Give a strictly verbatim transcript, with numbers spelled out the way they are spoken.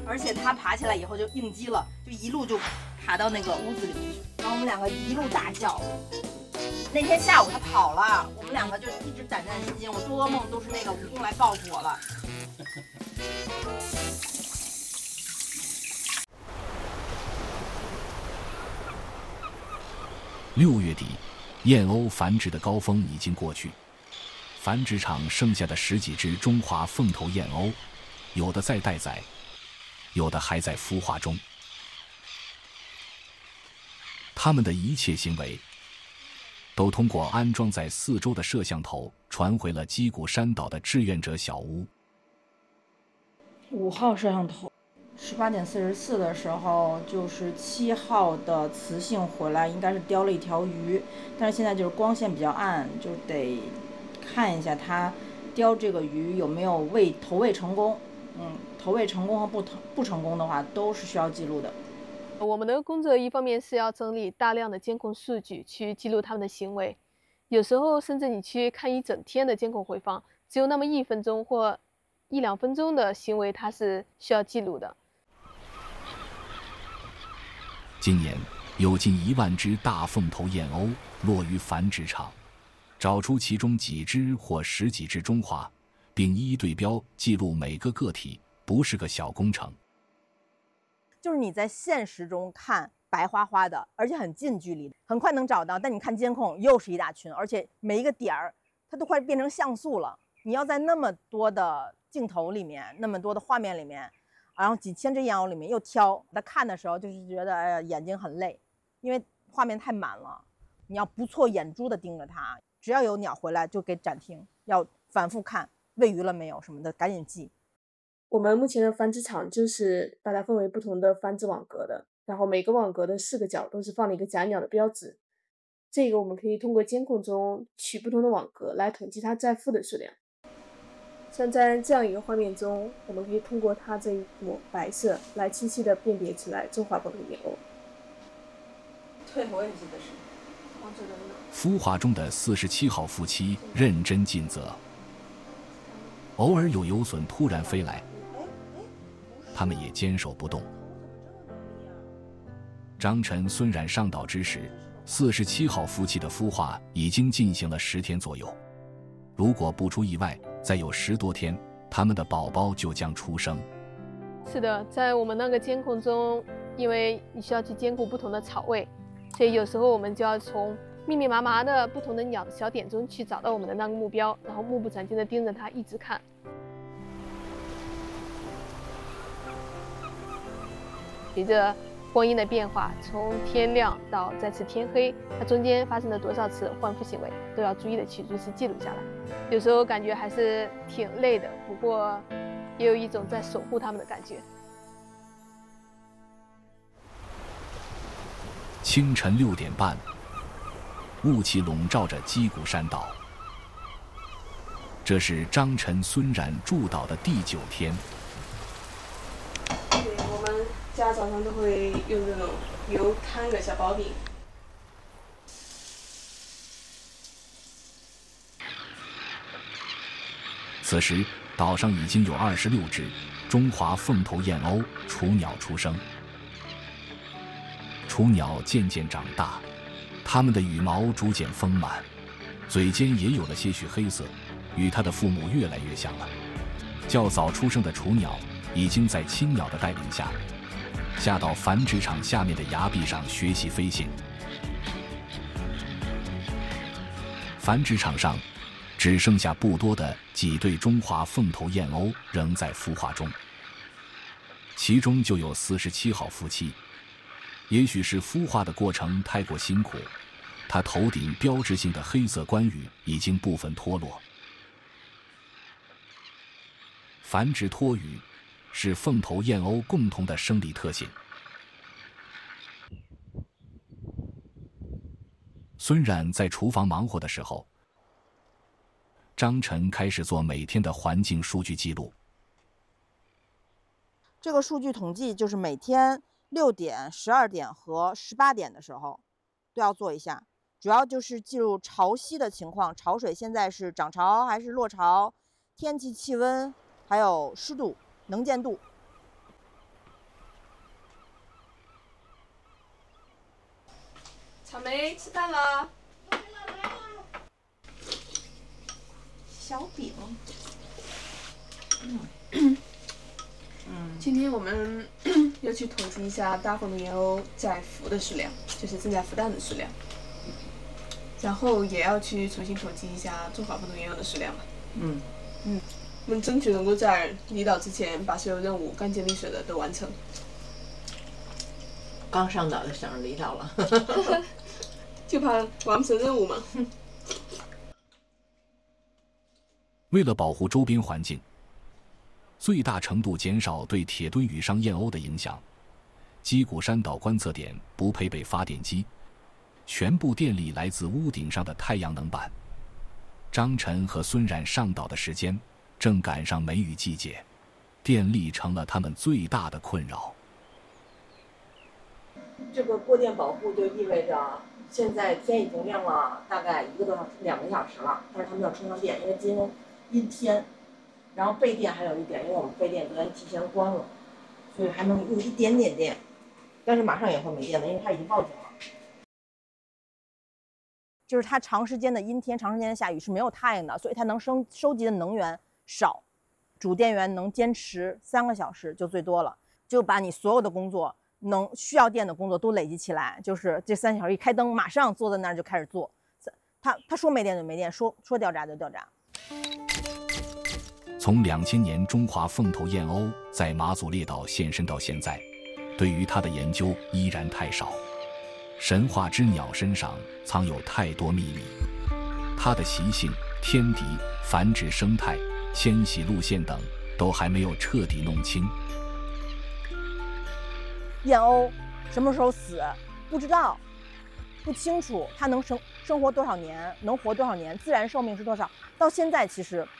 而且它爬起来以后就应激了，就一路就爬到那个屋子里面去，然后我们两个一路大叫。那天下午它跑了，我们两个就一直胆战心惊，我做噩梦都是那个蜈蚣来报复我了。 六月底，燕鸥繁殖的高峰已经过去，繁殖场剩下的十几只中华凤头燕鸥，有的在待宰，有的还在孵化中。它们的一切行为都通过安装在四周的摄像头传回了鸡谷山岛的志愿者小屋。 五号摄像头十八点四十四的时候，就是七号的雌性回来，应该是叼了一条鱼，但是现在就是光线比较暗，就得看一下它叼这个鱼有没有喂投喂成功。嗯，投喂成功和不不成功的话，都是需要记录的。 我们的工作一方面是要整理大量的监控数据，去记录他们的行为。有时候甚至你去看一整天的监控回放，只有那么一分钟或一两分钟的行为，它是需要记录的。 今年有近一万只大凤头燕鸥落于繁殖场，找出其中几只或十几只中华，并一一对标记录每个个体，不是个小工程。 就是你在现实中看白花花的，而且很近距离，很快能找到，但你看监控又是一大群，而且每一个点儿它都快变成像素了。你要在那么多的镜头里面，那么多的画面里面，然后几千只燕鸥里面又挑，在看的时候就是觉得哎呀眼睛很累，因为画面太满了，你要不错眼珠的盯着它，只要有鸟回来就给暂停，要反复看喂鱼了没有什么的，赶紧记。 我们目前的繁殖场就是把它分为不同的繁殖网格的，然后每个网格的四个角都是放了一个假鸟的标志。这个我们可以通过监控中取不同的网格来统计它在孵的数量。像在这样一个画面中，我们可以通过它这一抹白色来清晰地辨别出来中华凤头燕鸥。 对，我也记得是。 孵化中的四十七号夫妻认真尽责，偶尔有游隼突然飞来，他们也坚守不动。张晨、孙冉上岛之时，四十七号夫妻的孵化已经进行了十天左右。如果不出意外，再有十多天，他们的宝宝就将出生。 是的，在我们那个监控中，因为你需要去兼顾不同的巢位，所以有时候我们就要从密密麻麻的不同的鸟的小点中去找到我们的那个目标，然后目不转睛地盯着它一直看。随着光阴的变化，从天亮到再次天黑，它中间发生了多少次换孵行为，都要逐一的去如实记录下来。有时候感觉还是挺累的，不过也有一种在守护它们的感觉。 清晨六点半，雾气笼罩着鸡谷山岛。这是张晨、孙冉驻岛的第九天。 对，我们家早上都会用这种油摊个小薄饼。 此时，岛上已经有二十六只中华凤头燕鸥雏鸟出生。雏鸟渐渐长大，它们的羽毛逐渐丰满，嘴尖也有了些许黑色，与它的父母越来越像了。较早出生的雏鸟已经在亲鸟的带领下，下到繁殖场下面的崖壁上学习飞行。繁殖场上只剩下不多的几对中华凤头燕鸥仍在孵化中，其中就有四十七号夫妻。也许是孵化的过程太过辛苦，它头顶标志性的黑色冠羽已经部分脱落。繁殖脱羽是凤头燕鸥共同的生理特性。孙冉在厨房忙活的时候，张晨开始做每天的环境数据记录。 这个数据统计就是每天六点、十二点和十八点的时候都要做一下，主要就是记录潮汐的情况，潮水现在是涨潮还是落潮，天气气温，还有湿度、能见度。 小梅吃饭了。 小饼。 嗯。嗯。今天我们要去统计一下大凤的燕鸥在孵的数量，就是正在孵蛋的数量。然后也要去重新统计一下中华凤头燕鸥的数量嘛。 嗯。 嗯。我们争取能够在离岛之前把所有任务干净利索的都完成。 刚上岛就想着离岛了， 就怕完不成任务嘛。 为了保护周边环境，最大程度减少对铁墩羽伤燕鸥的影响，鸡鼓山岛观测点不配备发电机，全部电力来自屋顶上的太阳能板。张晨和孙冉上岛的时间正赶上梅雨季节，电力成了他们最大的困扰。 这个过电保护就意味着现在天已经亮了大概一个多小时、两个小时了，但是他们要充上电，因为今天阴天，然后备电还有一点，因为我们备电昨天提前关了，所以还能用一点点电，但是马上也会没电了，因为它已经报警了。就是它长时间的阴天、长时间的下雨是没有太阳的，所以它能收收集的能源少，主电源能坚持三个小时就最多了，就把你所有的工作。能需要电的工作都累积起来，就是这三小时一开灯，马上坐在那儿就开始做。他他说没电就没电，说说掉闸就掉闸。 从两千年中华凤头燕鸥在马祖列岛现身到现在，对于它的研究依然太少。神话之鸟身上藏有太多秘密，它的习性、天敌、繁殖生态、迁徙路线等都还没有彻底弄清。 燕鸥什么时候死不知道，不清楚它能生生活多少年，能活多少年，自然寿命是多少，到现在其实